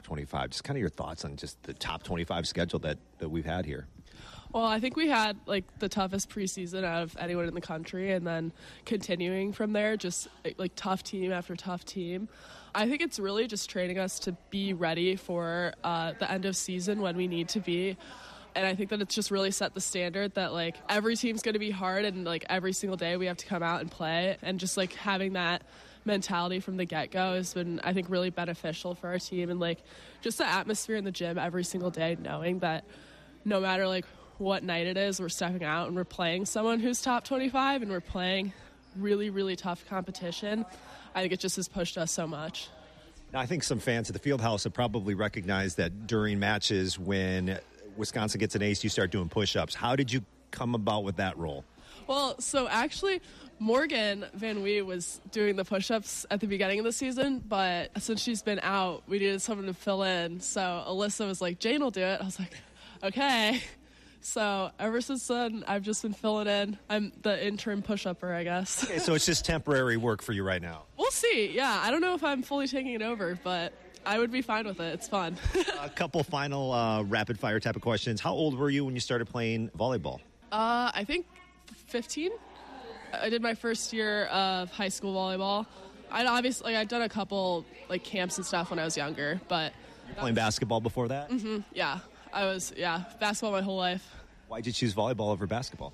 25. Just kind of your thoughts on just the top 25 schedule that we've had here. Well, I think we had the toughest preseason out of anyone in the country, and then continuing from there, just tough team after tough team. I think it's really just training us to be ready for the end of season when we need to be. And I think that it's just really set the standard that every team's going to be hard, and every single day we have to come out and play. And just having that mentality from the get-go has been, I think, really beneficial for our team. And just the atmosphere in the gym every single day, knowing that no matter what night it is, we're stepping out and we're playing someone who's top 25 and we're playing really, really tough competition. I think it just has pushed us so much. Now, I think some fans at the Fieldhouse have probably recognized that during matches when Wisconsin gets an ace, you start doing push-ups. How did you come about with that role? Well, so actually, Morgan Van Wee was doing the push-ups at the beginning of the season, but since she's been out, we needed someone to fill in. So Alyssa was like, Jane will do it. I was like, okay. So ever since then, I've just been filling in. I'm the interim push-upper, I guess. Okay, so it's just temporary work for you right now. We'll see. Yeah, I don't know if I'm fully taking it over, but I would be fine with it. It's fun. A couple final rapid-fire type of questions. How old were you when you started playing volleyball? I think 15. I did my first year of high school volleyball. I'd done a couple camps and stuff when I was younger, but you were playing basketball before that? Mm-hmm. Yeah. I was, basketball my whole life. Why did you choose volleyball over basketball?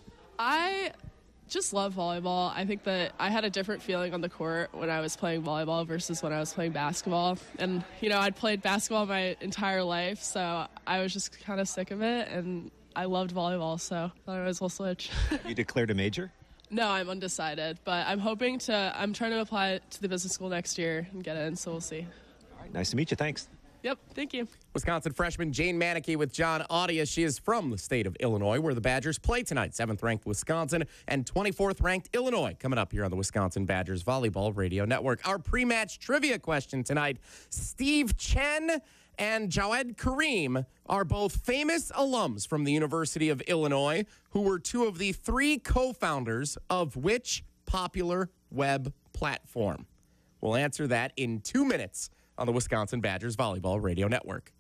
I just love volleyball. I think that I had a different feeling on the court when I was playing volleyball versus when I was playing basketball. And, I'd played basketball my entire life, so I was just kind of sick of it, and I loved volleyball, so I thought I might as well switch. You declared a major? No, I'm undecided, but I'm trying to apply to the business school next year and get in, so we'll see. All right, nice to meet you. Thanks. Yep, thank you. Wisconsin freshman Jane Maneke with John Audia. She is from the state of Illinois, where the Badgers play tonight. 7th-ranked Wisconsin and 24th-ranked Illinois coming up here on the Wisconsin Badgers Volleyball Radio Network. Our pre-match trivia question tonight, Steve Chen and Jawed Kareem are both famous alums from the University of Illinois who were two of the 3 co-founders of which popular web platform? We'll answer that in 2 minutes on the Wisconsin Badgers Volleyball Radio Network.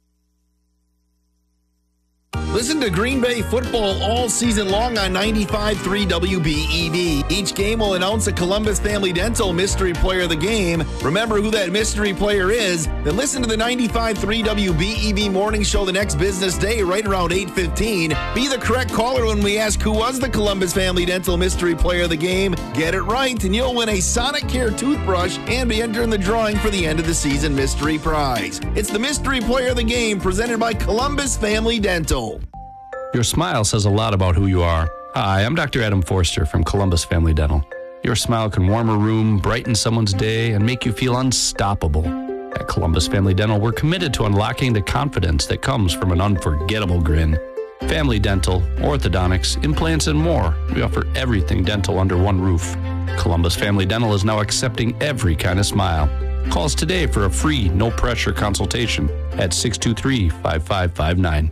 Listen to Green Bay football all season long on 95.3 WBEV. Each game will announce a Columbus Family Dental Mystery Player of the Game. Remember who that mystery player is, then listen to the 95.3 WBEV morning show the next business day right around 8:15. Be the correct caller when we ask who was the Columbus Family Dental Mystery Player of the Game. Get it right and you'll win a Sonicare toothbrush and be entered in the drawing for the end of the season mystery prize. It's the Mystery Player of the Game presented by Columbus Family Dental. Your smile says a lot about who you are. Hi, I'm Dr. Adam Forster from Columbus Family Dental. Your smile can warm a room, brighten someone's day, and make you feel unstoppable. At Columbus Family Dental, we're committed to unlocking the confidence that comes from an unforgettable grin. Family dental, orthodontics, implants, and more. We offer everything dental under one roof. Columbus Family Dental is now accepting every kind of smile. Call us today for a free, no-pressure consultation at 623-5559.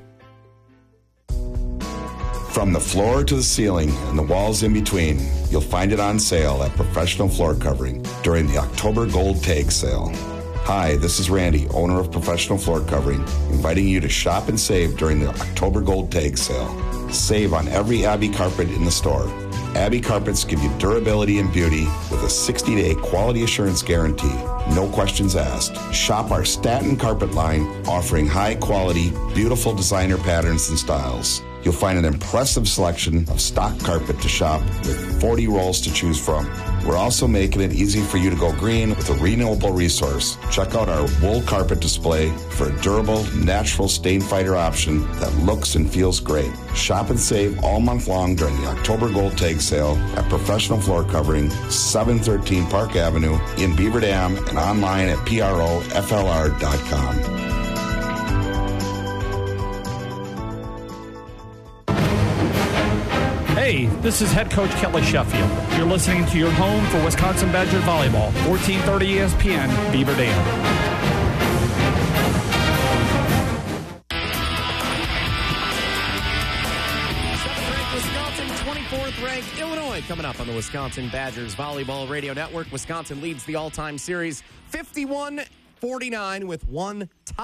From the floor to the ceiling and the walls in between, you'll find it on sale at Professional Floor Covering during the October Gold Tag Sale. Hi, this is Randy, owner of Professional Floor Covering, inviting you to shop and save during the October Gold Tag Sale. Save on every Abbey carpet in the store. Abbey carpets give you durability and beauty with a 60-day quality assurance guarantee. No questions asked. Shop our Staten carpet line, offering high-quality, beautiful designer patterns and styles. You'll find an impressive selection of stock carpet to shop with 40 rolls to choose from. We're also making it easy for you to go green with a renewable resource. Check out our wool carpet display for a durable, natural stain fighter option that looks and feels great. Shop and save all month long during the October Gold Tag Sale at Professional Floor Covering, 713 Park Avenue in Beaver Dam and online at PROFLR.com. Hey, this is head coach Kelly Sheffield. You're listening to your home for Wisconsin Badger Volleyball, 1430 ESPN, Beaver Dam. 7th-ranked Wisconsin, 24th-ranked Illinois coming up on the Wisconsin Badgers Volleyball Radio Network. Wisconsin leads the all-time series 51-49 with one tie.